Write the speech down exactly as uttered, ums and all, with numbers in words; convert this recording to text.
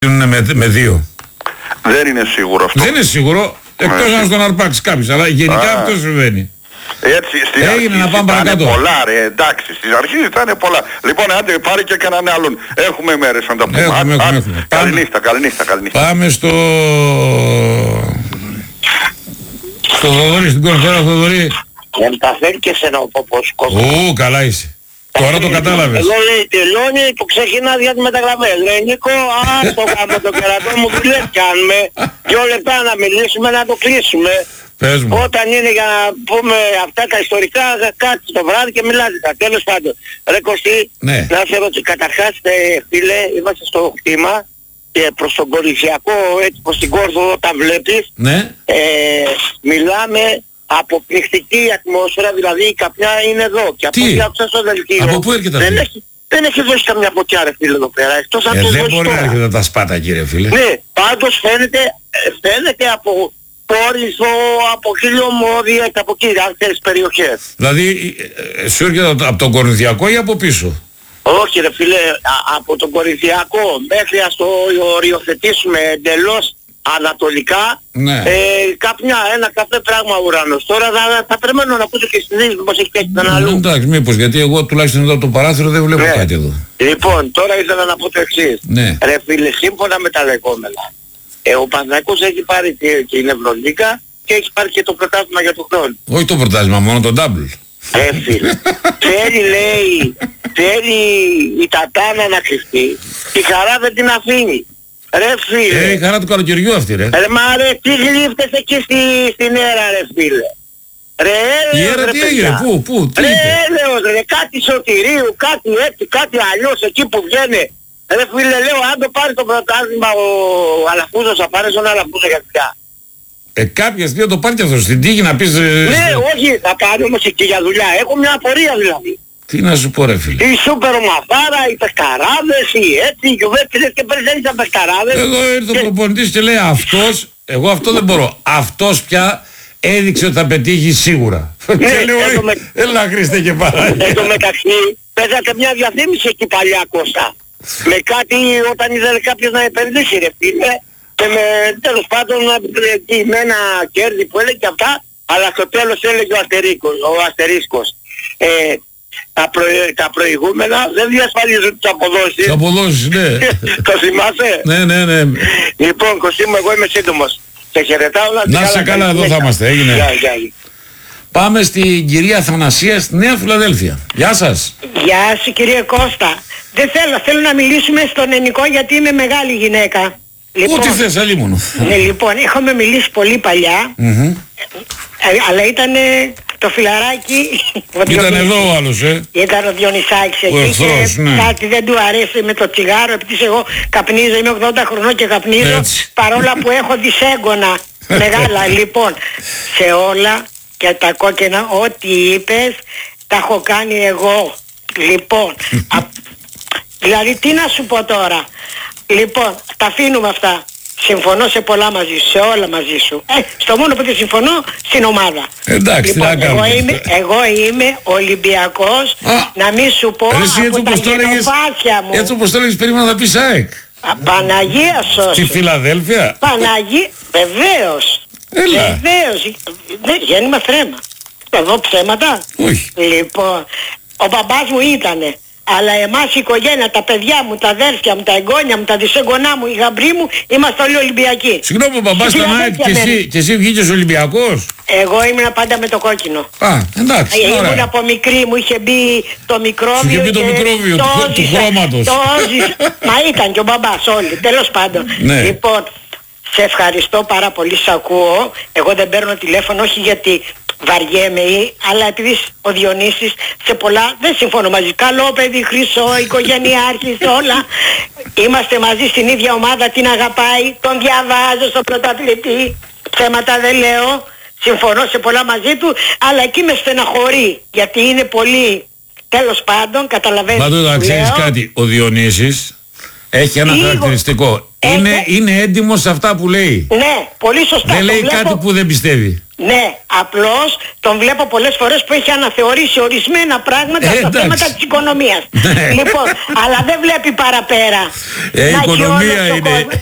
είναι με, με δύο. Δεν είναι σίγουρο αυτό. Δεν είναι σίγουρο, εκτός αν τον αρπάξει κάποιος, αλλά γενικά αυτό συμβαίνει. Έτσι, στην Έγινε να πάμε παρακάτω. Πολλά ρε, εντάξει, στην αρχή ήταν πολλά. Λοιπόν, άντε πάρει και κανέναν άλλον. Έχουμε μέρες να τα πούμε. Έχουμε, έχουμε, Α, έχουμε. Καληνύχτα, καληνύχτα, καληνύχτα. Πάμε στο... στο Θοδωρή, στην Κορυφαία, Θοδωρή. Ενταφέρει και σένα ο ποπός κόμμα. Ου, καλά είσαι. Τώρα το κατάλαβες. Εδώ λέει τελειώνει που ξεκινά για τις μεταγραφές. Λέει Νίκο, α, το κάνω το κερατό μου δουλεύει. Κάνουμε δύο λεπτά να μιλήσουμε, να το κλείσουμε. Πες μου. Όταν είναι για να πούμε αυτά τα ιστορικά, κάτσε το βράδυ και μιλάτε τα. Τέλος πάντων. Ρε Κωστή, Ναι. να σε ρωτήσω, καταρχάς ε, φίλε, είμαστε στο χτήμα και προς τον Κορυφιακό, έτσι προς την Κόρδο όταν βλέπεις, Ναι. ε, μιλάμε αποπληκτική ατμόσφαιρα, δηλαδή η καπνιά είναι εδώ. Και από Τι? ό,τι άκουσα στο δελτίο, Από πού έρχεται δεν αυτή? έχει, δεν έχει δώσει καμιά φωτιά ρε φίλε εδώ πέρα, εκτός αν Ε, το δεν δώσει μπορεί να τώρα. έρχεται τα σπάτα, κύριε φίλε. Ναι, πάντως φαίνεται, ε, φαίνεται από Πόριθο, από Χιλιομόδια και από εκεί, άλλες περιοχές. Δηλαδή, ε, ε, σου έρχεται από- από τον Κορινθιακό ή από πίσω? Όχι ρε φίλε, α, από τον Κορινθιακό μέχρι να το οριοθετήσουμε εντελώς ανατολικά, Ναι. ε, καπνιά, ένα καφέ πράγμα ουρανός. Τώρα θα, θα περιμένω να ακούσω και στην είδηση πως έχει πέσει τον Ε, αλλού. εντάξει, μήπως, γιατί εγώ τουλάχιστον εδώ από το παράθυρο δεν βλέπω Ναι. κάτι εδώ. Λοιπόν, τώρα ήθελα να πω το εξής. Ναι. Ρε φίλε, σύμφωνα με τα λεγόμενα, ε, ο Παναθηναϊκός έχει πάρει τη- την Ευρωλίγκα και έχει πάρει και το πρωτάθλημα για τον χρόνο. Όχι το πρωτάθλημα, μόνο το double. Ρε φίλε, θέλει λέει, θέλει η Τατάνα να κρυφτεί, τη χαρά δεν την αφήνει. Ρε φίλε, Ε, η χαρά του καλοκαιριού αυτή, ρε. ρε μα ρε, τι γλύφτες εκεί στη, στην αίρα ρε φίλε. Ρε Η έλεος Έρα ρε τι παιδιά. έγινε, πού, πού, τι Ρε είπε? έλεος ρε, κάτι σωτηρίου, κάτι έτσι, κάτι αλλιώς εκεί που βγαίνει. Ρε φίλε λέω, αν το πάρει το πρωτάθλημα ο Αλαφούζος θα πάρει στον Αλαφούζο για δουλειά. Ε, κάποια στιγμή θα το πάρει και αυτό στην τύχη να πεις... ε, Ναι, στο- όχι, θα πάρει όμως εκεί για δουλειά. Έχω μια απορία δηλαδή. Τι να σου πω, ρε φίλε. Η σούπερ ομαδάρα, οι πεσκαράδες, οι έτσι, οι γιουβέτσιδες και πριν δεν ήταν πεσκαράδες. Εδώ ήρθε ο Και- προπονητής και λέει αυτός, εγώ αυτό δεν μπορώ. Αυτός πια έδειξε ότι θα πετύχει σίγουρα. Και λέω, εν τω «Ε, με- έλα Χριστέ και Εν τω Παναγία. μεταξύ, παίζατε μια διαφήμιση εκεί παλιά Κώστα. Με κάτι όταν ήθελε κάποιος να επενδύσει ρε φίλε. Και με τέλος πάντων κειμένα κέρδη που έλεγε και αυτά. Αλλά στο τέλος έλεγε ο, Αστερίκος, ο Αστερίσκος. Ε, τα, προ, τα προηγούμενα δεν διασφαλίζουν τις αποδόσεις. Θα αποδώσεις, ναι. Το θυμάσαι? Ναι, ναι, ναι. Λοιπόν Κωστή μου, εγώ είμαι σύντομος. Σε χαιρετάω. Να είσαι καλά, εδώ θα είμαστε, έγινε. Γεια, γεια. Πάμε στην κυρία Θανασία στη Νέα Φιλαδέλφια. Γεια σας. Γεια σου κύριε Κώστα. Δεν θέλω, θέλω να μιλήσουμε στον ελληνικό γιατί είμαι μεγάλη γυναίκα. Ό,τι θες, αλίμονο. ναι, λοιπόν, έχουμε μιλήσει πολύ παλιά, Μμμ. ε, αλλά ήταν το φιλαράκι, ο Ήταν Διονύσης. εδώ ο άλλος, ε. Ήταν ο Διονυσάκης Ο εκεί εχθρός, και ναι. κάτι δεν του αρέσει με το τσιγάρο, επειδή εγώ καπνίζω, είμαι ογδόντα χρονών και καπνίζω, Έτσι. παρόλα που έχω δυσέγγωνα μεγάλα. Λοιπόν, σε όλα και τα κόκκινα, ό,τι είπες, τα έχω κάνει εγώ. Λοιπόν, α, δηλαδή τι να σου πω τώρα. Λοιπόν, τα αφήνουμε αυτά. Συμφωνώ σε πολλά μαζί σου, σε όλα μαζί σου. Ε, στο μόνο που δεν συμφωνώ, στην ομάδα. Εντάξει, τι λοιπόν, να εγώ κάνουμε. είμαι, εγώ είμαι Ολυμπιακός, Α, να μην σου πω Ρε, εσύ έτσι από τα όπως το έλεγες, γενοπάτια μου. έτσι όπως το έλεγες, περίμενα να πεις ΑΕΚ. Α, Παναγία Στη σώσου. Φιλαδέλφια. Παναγία, βεβαίως. Έλα. Βεβαίως. Δεν γέννημα θρέμα. Εδώ ψέματα. Όχι. Λοιπόν, ο μπαμπάς μου ήτανε. Αλλά εμάς η οικογένεια, τα παιδιά μου, τα αδέρφια μου, τα εγγόνια μου, τα δυσέγγονά μου, οι γαμπροί μου, είμαστε όλοι Ολυμπιακοί. Συγγνώμη, ο μπαμπάς Στη ήταν ΑΕΚ Φιλαδέλφια και εσύ, μένει. και εσύ βγήκες Ολυμπιακός. Εγώ ήμουν πάντα με το κόκκινο. Α, εντάξει, Ε, Ήμουν ωραία. από μικρή, μου είχε μπει το μικρόβιο. Σου είχε μπει το και μικρόβιο του- το του ζήσα, χρώματος. το ζήσα. Μα ήταν και ο μπαμπάς όλοι, τέλος πάντων. Ναι. Λοιπόν, σε ευχαριστώ πάρα πολύ, σ' ακούω. Εγώ δεν παίρνω τηλέφωνο, όχι γιατί βαριέμαι ή, αλλά επειδή ο Διονύσης σε πολλά δεν συμφωνώ μαζί. Καλό παιδί, χρυσό, οικογενειάρχης, όλα. Είμαστε μαζί στην ίδια ομάδα, την αγαπάει, τον διαβάζω στο πρωταθλητή. Ψέματα δεν λέω. Συμφωνώ σε πολλά μαζί του, αλλά εκεί με στεναχωρεί, γιατί είναι πολύ, τέλος πάντων, καταλαβαίνεις. Πάντως να τι ξέρεις λέω. κάτι, ο Διονύσης έχει ένα Λίγο. χαρακτηριστικό. Έχει. Είναι, είναι έντιμος σε αυτά που λέει. Ναι, πολύ σωστά. Δεν το λέει βλέπω. κάτι που δεν πιστεύει. Ναι, απλώς τον βλέπω πολλές φορές που έχει αναθεωρήσει ορισμένα πράγματα Ε, στα εντάξει. θέματα της οικονομίας. Ναι. Λοιπόν, αλλά δεν βλέπει παραπέρα. Ε, η Να έχει οικονομία όλος ο είναι- κόσμος.